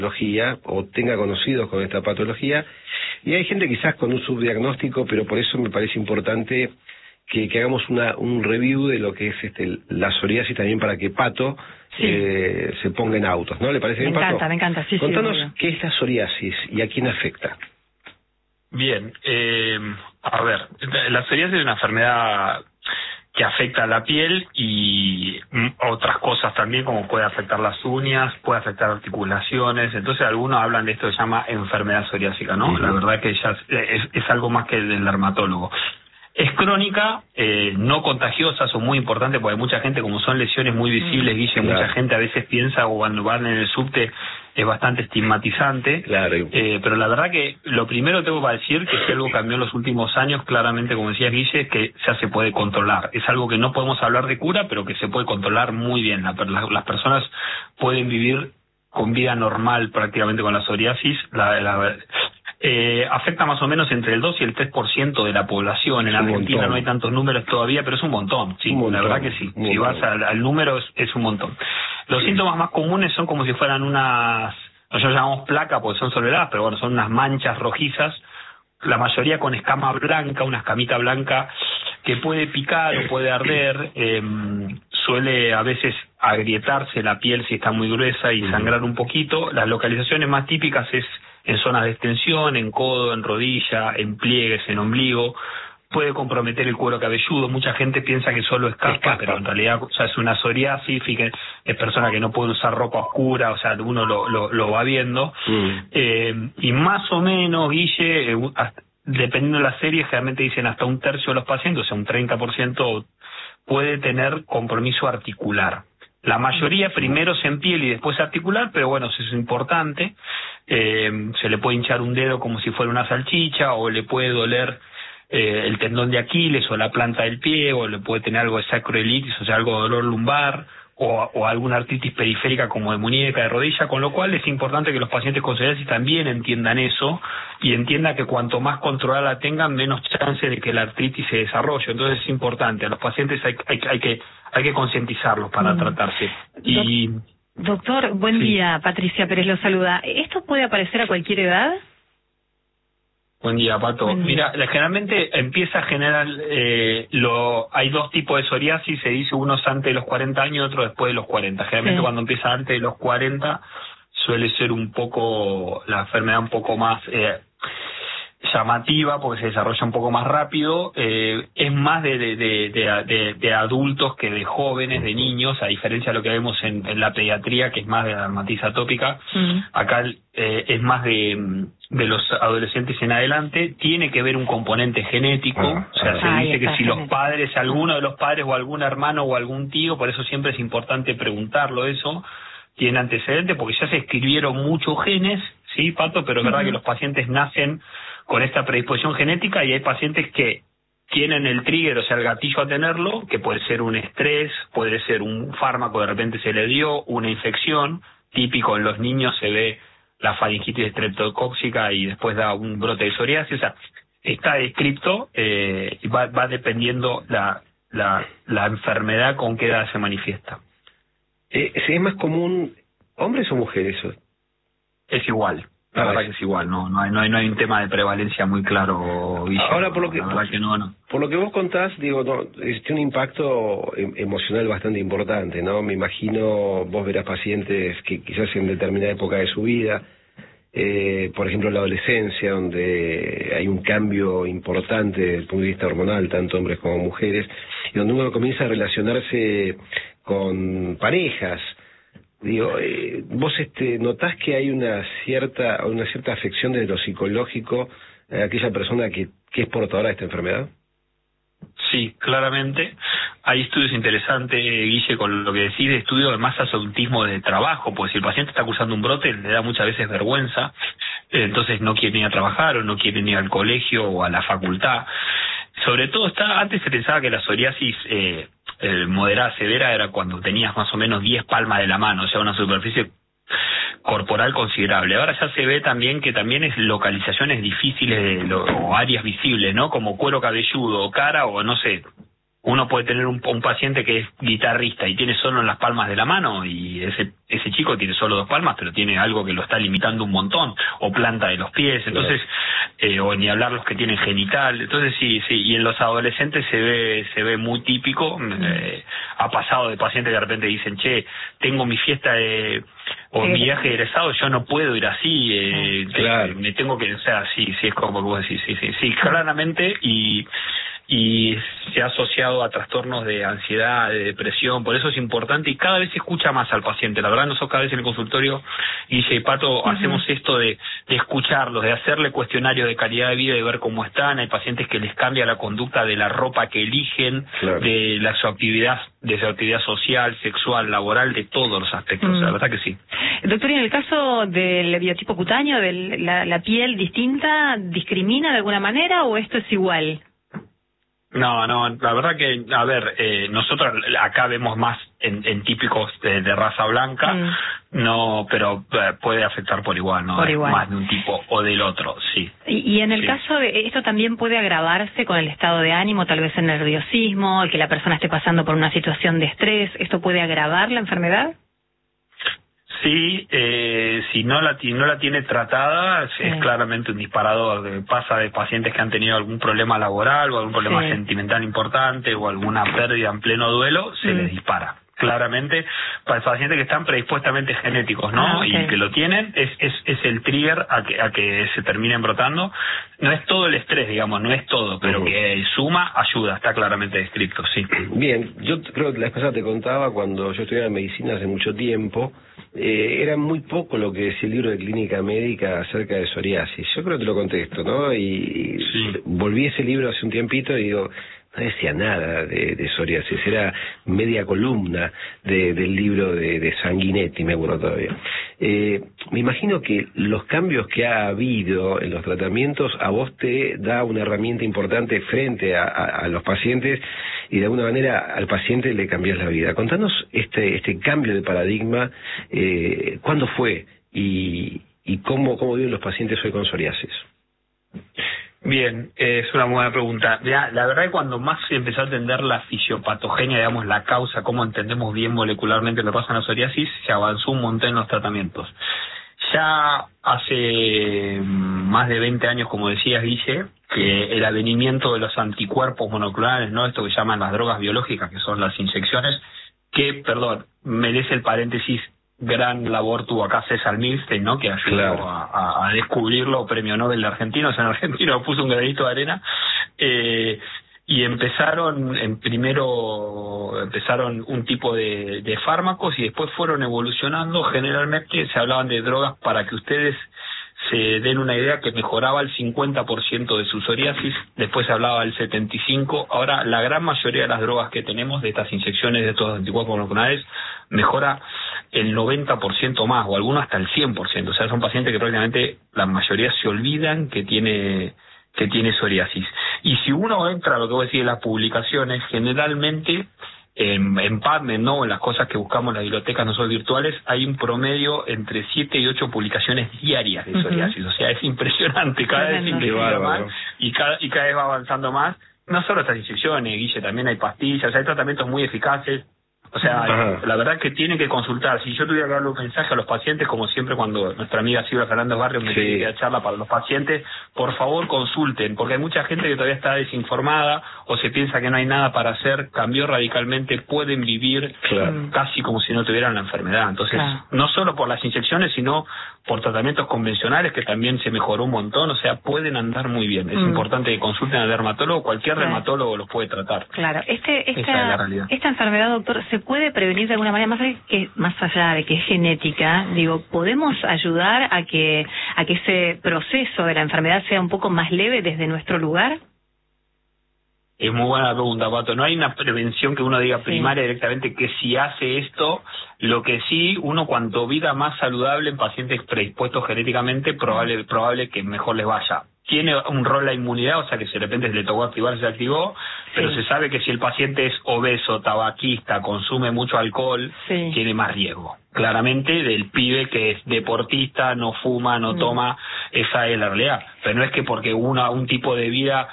patología o tenga conocidos con esta patología, y hay gente quizás con un subdiagnóstico, pero por eso me parece importante que hagamos un review de lo que es la psoriasis también, para que Pato se ponga en autos, ¿no? ¿Le parece bien, Pato? Me encanta, sí. Contanos qué es la psoriasis y a quién afecta. Bien, a ver, la psoriasis es una enfermedad que afecta a la piel y otras cosas también, como puede afectar las uñas, puede afectar articulaciones. Entonces algunos hablan de esto que se llama enfermedad psoriásica, ¿no? La verdad que ya es algo más que del dermatólogo. Es crónica, no contagiosa, son muy importantes porque hay mucha gente, como son lesiones muy visibles, Guille, mucha gente a veces piensa, o cuando van en el subte es bastante estigmatizante, pero la verdad que lo primero tengo para decir que si algo cambió en los últimos años, claramente, como decía Guille, es que ya se puede controlar. Es algo que no podemos hablar de cura, pero que se puede controlar muy bien. Las personas pueden vivir con vida normal prácticamente con la psoriasis. Afecta más o menos entre el 2 y el 3% de la población. En Argentina no hay tantos números todavía, pero es un montón. Sí, la verdad que sí. Si vas al número es un montón. Los síntomas más comunes son como si fueran nosotros llamamos placa porque son soleadas, pero bueno, son unas manchas rojizas, la mayoría con escama blanca, una escamita blanca que puede picar o puede arder, suele a veces agrietarse la piel si está muy gruesa y sangrar un poquito. Las localizaciones más típicas es en zonas de extensión, en codo, en rodilla, en pliegues, en ombligo. Puede comprometer el cuero cabelludo. Mucha gente piensa que solo es caspa, pero en realidad es una psoriasis, es persona que no puede usar ropa oscura, o sea, uno lo va viendo. Y más o menos, Guille, dependiendo de la serie, generalmente dicen hasta un tercio de los pacientes, o sea, un 30% puede tener compromiso articular. La mayoría primero es en piel y después articular, pero bueno, eso es importante. Se le puede hinchar un dedo como si fuera una salchicha, o le puede doler el tendón de Aquiles o la planta del pie, o le puede tener algo de sacroiliitis, o sea, algo de dolor lumbar, o alguna artritis periférica como de muñeca, de rodilla, con lo cual es importante que los pacientes con psoriasis también entiendan eso y entiendan que cuanto más controlada la tengan, menos chance de que la artritis se desarrolle. Entonces es importante, a los pacientes hay que concientizarlos para tratarse. Doctor, buen día, Patricia Pérez lo saluda. ¿Esto puede aparecer a cualquier edad? Buen día, Pato. Mira, generalmente empieza a generar, hay dos tipos de psoriasis, se dice uno es antes de los 40 años y otro después de los 40. Generalmente cuando empieza antes de los 40 suele ser un poco, la enfermedad un poco más llamativa porque se desarrolla un poco más rápido, es más de adultos que de jóvenes, de niños, a diferencia de lo que vemos en la pediatría, que es más de la dermatitis atópica. Acá es más de los adolescentes en adelante. Tiene que ver un componente genético, o sea, se dice que si los padres, alguno de los padres o algún hermano o algún tío, por eso siempre es importante preguntarlo eso, tiene antecedentes, porque ya se escribieron muchos genes, sí, Pato, pero es verdad que los pacientes nacen con esta predisposición genética y hay pacientes que tienen el trigger, o sea, el gatillo a tenerlo, que puede ser un estrés, puede ser un fármaco de repente se le dio, una infección, típico en los niños se ve la faringitis estreptocóxica y después da un brote de psoriasis, o sea, está descrito y va dependiendo la enfermedad con qué edad se manifiesta. ¿Es más común hombres o mujeres? Es igual. La verdad que es igual, no hay un tema de prevalencia muy claro, Guille. Ahora, por lo que no. Por lo que vos contás, digo, tiene un impacto emocional bastante importante, ¿no? Me imagino, vos verás pacientes que quizás en determinada época de su vida, por ejemplo en la adolescencia, donde hay un cambio importante desde el punto de vista hormonal, tanto hombres como mujeres, y donde uno comienza a relacionarse con parejas. Digo, vos notás que hay una cierta afección desde lo psicológico a aquella persona que es portadora de esta enfermedad. Sí, claramente. Hay estudios interesantes, Guille, con lo que decís, estudios de masas autismo de trabajo, porque si el paciente está cursando un brote, le da muchas veces vergüenza, entonces no quiere ir a trabajar o no quiere ir al colegio o a la facultad. Sobre todo antes se pensaba que la psoriasis moderada severa era cuando tenías más o menos 10 palmas de la mano, o sea, una superficie corporal considerable. Ahora ya se ve también que también es localizaciones difíciles o áreas visibles, ¿no? Como cuero cabelludo o cara o no sé, Uno puede tener un paciente que es guitarrista y tiene solo en las palmas de la mano, y ese chico tiene solo 2 palmas, pero tiene algo que lo está limitando un montón, o planta de los pies, entonces, o ni hablar los que tienen genital. Entonces sí, y en los adolescentes se ve muy típico. Ha pasado de pacientes que de repente dicen, che, tengo mi fiesta o mi viaje de egresado, yo no puedo ir así, me tengo que, o sea, sí, es como vos decís, sí, claramente, y se ha asociado a trastornos de ansiedad, de depresión. Por eso es importante, y cada vez se escucha más al paciente. La verdad, nosotros cada vez en el consultorio, Guille y Pato, hacemos esto de escucharlos, de hacerle cuestionarios de calidad de vida y ver cómo están. Hay pacientes que les cambia la conducta de la ropa que eligen, de su actividad social, sexual, laboral, de todos los aspectos. La verdad que sí. Doctor, ¿y en el caso del biotipo cutáneo, de la piel distinta, discrimina de alguna manera o esto es igual? No, la verdad que, a ver, nosotros acá vemos más en típicos de raza blanca, no, pero puede afectar por igual, ¿no? Más de un tipo o del otro, sí. Y en el caso de esto también puede agravarse con el estado de ánimo, tal vez el nerviosismo, el que la persona esté pasando por una situación de estrés, ¿esto puede agravar la enfermedad? Sí, si no la tiene tratada, es claramente un disparador. Pasa de pacientes que han tenido algún problema laboral o algún problema sentimental importante o alguna pérdida en pleno duelo, se les dispara. Claramente, para pacientes que están predispuestamente genéticos, ¿no? Y que lo tienen, es el trigger a que se terminen brotando. No es todo el estrés, digamos, no es todo, pero que suma, ayuda, está claramente descrito, sí. Bien, yo creo que la vez pasada te contaba, cuando yo estudiaba medicina hace mucho tiempo, era muy poco lo que decía el libro de clínica médica acerca de psoriasis. Yo creo que te lo contesto, ¿no? Y volví ese libro hace un tiempito y digo, no decía nada de psoriasis, era media columna del libro de Sanguinetti, me acuerdo todavía. Me imagino que los cambios que ha habido en los tratamientos a vos te da una herramienta importante frente a los pacientes, y de alguna manera al paciente le cambias la vida. Contanos este cambio de paradigma, ¿cuándo fue y cómo viven los pacientes hoy con psoriasis? Bien, es una buena pregunta. La verdad es que cuando más se empezó a entender la fisiopatogenia, digamos, la causa, cómo entendemos bien molecularmente lo que pasa en la psoriasis, se avanzó un montón en los tratamientos. Ya hace más de 20 años, como decías, Guille, que el avenimiento de los anticuerpos monoclonales, ¿no? Esto que llaman las drogas biológicas, que son las inyecciones, que, merece el paréntesis, gran labor tuvo acá César Milstein, ¿no? Que ayudó a descubrirlo, premio Nobel de argentinos. En Argentina puso un granito de arena. Y empezaron un tipo de fármacos, y después fueron evolucionando. Generalmente se hablaban de drogas, para que ustedes se den una idea, que mejoraba el 50% de su psoriasis, después se hablaba del 75%, ahora la gran mayoría de las drogas que tenemos, de estas inyecciones, de estos anticuerpos monoclonales, mejora el 90% más, o algunos hasta el 100%, o sea, son pacientes que prácticamente la mayoría se olvidan que tiene psoriasis. Y si uno entra a lo que voy a decir en las publicaciones, generalmente en PubMed, ¿no? En las cosas que buscamos en las bibliotecas nosotros virtuales, hay un promedio entre 7 y 8 publicaciones diarias de psoriasis. O sea, es impresionante, cada vez se investiga más y cada vez va avanzando más. No solo estas inyecciones, Guille, también hay pastillas, hay tratamientos muy eficaces. O sea, la verdad que tienen que consultar. Si yo tuviera que darle un mensaje a los pacientes, como siempre cuando nuestra amiga Silvia Fernández Barrios me tiene que dar charla para los pacientes, por favor consulten, porque hay mucha gente que todavía está desinformada o se piensa que no hay nada para hacer. Cambió radicalmente, pueden vivir casi como si no tuvieran la enfermedad. Entonces, no solo por las inyecciones, sino por tratamientos convencionales, que también se mejoró un montón. O sea, pueden andar muy bien. Es importante que consulten al dermatólogo, cualquier dermatólogo los puede tratar. Claro, esa es la realidad. Esta enfermedad, doctor, ¿se puede prevenir de alguna manera? Más allá de que es genética, digo, ¿podemos ayudar a que ese proceso de la enfermedad sea un poco más leve desde nuestro lugar? Es muy buena pregunta, Pato. No hay una prevención que uno diga primaria directamente que si hace esto. Lo que sí, uno cuanto vida más saludable en pacientes predispuestos genéticamente, probable que mejor les vaya. Tiene un rol la inmunidad, o sea que si de repente le tocó activar, se activó, pero se sabe que si el paciente es obeso, tabaquista, consume mucho alcohol, tiene más riesgo. Claramente del pibe que es deportista, no fuma, no toma, esa es la realidad. Pero no es que porque un tipo de vida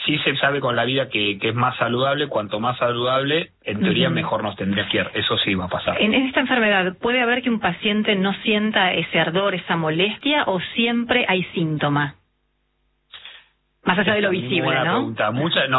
sí se sabe con la vida que es más saludable. Cuanto más saludable, en teoría mejor nos tendría que ir. Eso sí va a pasar. En esta enfermedad, ¿puede haber que un paciente no sienta ese ardor, esa molestia, o siempre hay síntomas? Más allá de lo visible, buena ¿no? Pregunta.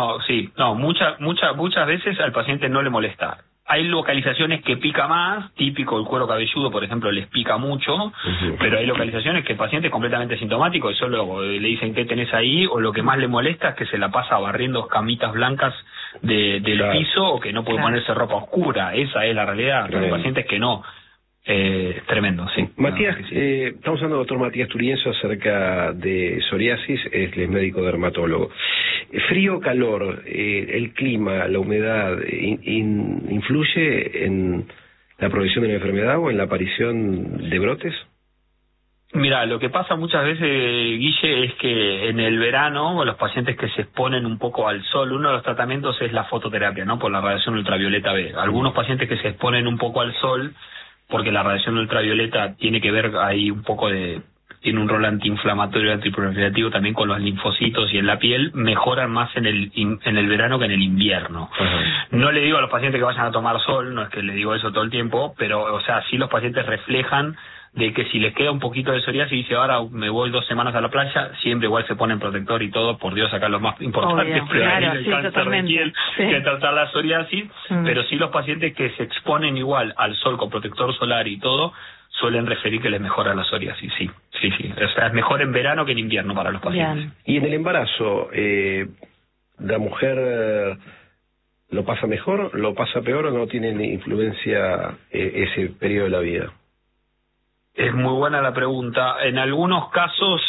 Muchas veces al paciente no le molesta. Hay localizaciones que pica más, típico el cuero cabelludo, por ejemplo, les pica mucho, pero hay localizaciones que el paciente es completamente sintomático y solo le dicen qué tenés ahí, o lo que más le molesta es que se la pasa barriendo camitas blancas del piso, o que no puede ponerse ropa oscura. Esa es la realidad. Hay pacientes que no. Tremendo, sí. Matías, estamos hablando del doctor Matías Turienzo acerca de psoriasis, es médico dermatólogo. Frío, calor, el clima, la humedad, ¿influye en la progresión de la enfermedad o en la aparición de brotes? Mira, lo que pasa muchas veces, Guille, es que en el verano, los pacientes que se exponen un poco al sol, uno de los tratamientos es la fototerapia, ¿no? Por la radiación ultravioleta B. Algunos pacientes que se exponen un poco al sol, porque la radiación ultravioleta tiene que ver ahí un poco tiene un rol antiinflamatorio, antiproliferativo también con los linfocitos y en la piel, mejoran más en el verano que en el invierno. No le digo a los pacientes que vayan a tomar sol, no es que le digo eso todo el tiempo, pero, o sea, sí los pacientes reflejan de que si les queda un poquito de psoriasis y dice ahora me voy 2 semanas a la playa, siempre igual se ponen protector y todo, por Dios, acá lo más importante es prevenir el cáncer de piel que tratar la psoriasis, pero sí los pacientes que se exponen igual al sol con protector solar y todo, suelen referir que les mejora la psoriasis, sí. O sea, es mejor en verano que en invierno para los pacientes. Y en el embarazo, ¿la mujer lo pasa mejor, lo pasa peor o no tiene influencia ese periodo de la vida? Es muy buena la pregunta. En algunos casos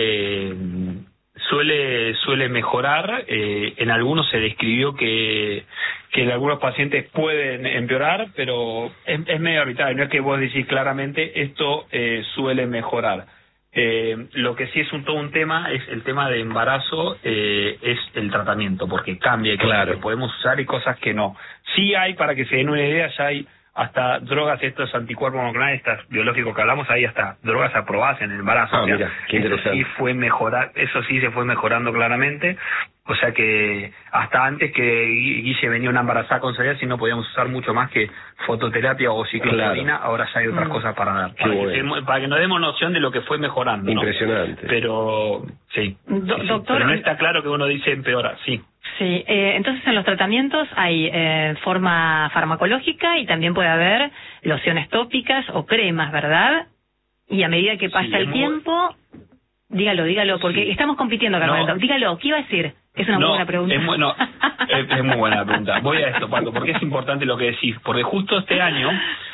suele mejorar. En algunos se describió que en algunos pacientes pueden empeorar, pero es medio arbitrario. No es que vos decís claramente esto suele mejorar. Lo que sí es todo un tema es el tema de embarazo, es el tratamiento, porque cambia, hay cosas que podemos usar y cosas que no. Sí hay, para que se den una idea, ya hay hasta drogas, estos anticuerpos monoclonales, estos biológicos que hablamos, hay hasta drogas aprobadas en el embarazo. Mira, qué interesante. Eso sí se fue mejorando claramente. O sea que hasta antes que Guille venía una embarazada con psoriasis no podíamos usar mucho más que fototerapia o ciclosporina, ahora ya hay otras cosas para dar. Para que nos demos noción de lo que fue mejorando. Impresionante. ¿No? Pero, sí. Doctor, pero no está claro que uno dice empeora, sí. Sí, entonces en los tratamientos hay forma farmacológica y también puede haber lociones tópicas o cremas, ¿verdad? Y a medida que pasa el tiempo, dígalo, porque estamos compitiendo acá con el doctor. Dígalo, ¿qué iba a decir? Es una muy buena pregunta. Es muy buena la pregunta. Voy a esto, Paco, porque es importante lo que decís. Porque justo este año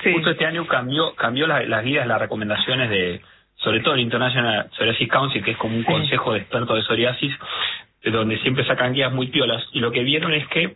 cambió las guías, las recomendaciones de, sobre todo el International Psoriasis Council, que es como un consejo de expertos de psoriasis, donde siempre sacan guías muy piolas, y lo que vieron es que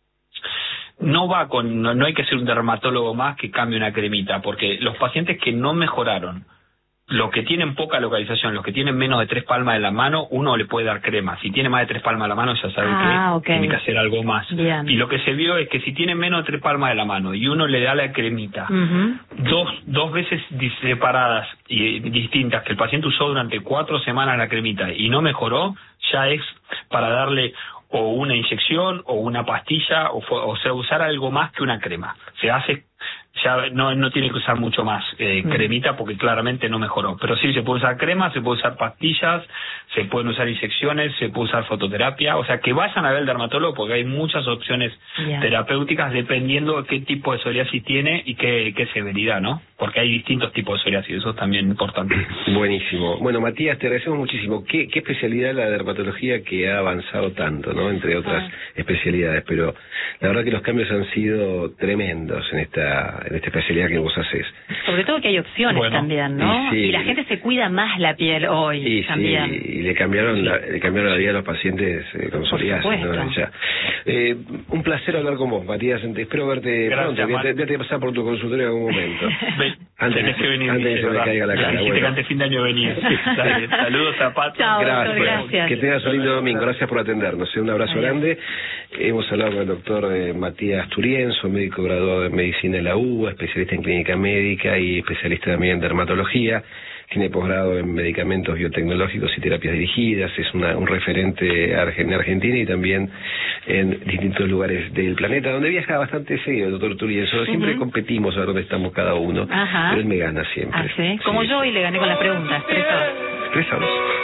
no hay que ser un dermatólogo más que cambie una cremita, porque los pacientes que no mejoraron, los que tienen poca localización, los que tienen menos de 3 palmas de la mano, uno le puede dar crema. Si tiene más de 3 palmas de la mano, ya sabe que tiene que hacer algo más. Bien. Y lo que se vio es que si tiene menos de 3 palmas de la mano y uno le da la cremita, dos veces separadas y distintas, que el paciente usó durante 4 semanas la cremita y no mejoró, ya es para darle o una inyección o una pastilla, o sea, usar algo más que una crema. Se hace, ya no tiene que usar mucho más cremita, porque claramente no mejoró. Pero sí, se puede usar crema, se puede usar pastillas, se pueden usar inyecciones, se puede usar fototerapia. O sea, que vayan a ver al dermatólogo, porque hay muchas opciones terapéuticas dependiendo de qué tipo de psoriasis tiene y qué severidad, ¿no? Porque hay distintos tipos de psoriasis, eso es también importante. Buenísimo. Bueno, Matías, te agradecemos muchísimo. ¿Qué especialidad la dermatología que ha avanzado tanto, ¿no? Entre otras especialidades, pero la verdad que los cambios han sido tremendos en esta especialidad que vos hacés. Sobre todo que hay opciones también, ¿no? Y la gente se cuida más la piel hoy también. Y le cambiaron la vida a los pacientes con psoriasis, ¿no? Ya. Un placer hablar con vos, Matías. Espero verte pronto. Voy a pasar por tu consultorio en algún momento. Tenés que venir. Antes de que me caiga la cara. Dijiste que antes fin de año venía. Saludos a Pato. Chao, gracias. Que tengas un lindo domingo. Gracias por atendernos. Un abrazo grande. Hemos hablado con el doctor Matías Turienzo, médico graduado en medicina de la UBA, especialista en clínica médica y especialista también en dermatología, tiene posgrado en medicamentos biotecnológicos y terapias dirigidas, es un referente en Argentina y también en distintos lugares del planeta, donde viaja bastante seguido, doctor Turienzo. Siempre competimos a ver dónde estamos cada uno, pero él me gana siempre. ¿Sí? Como yo, y le gané con las preguntas. 3-2.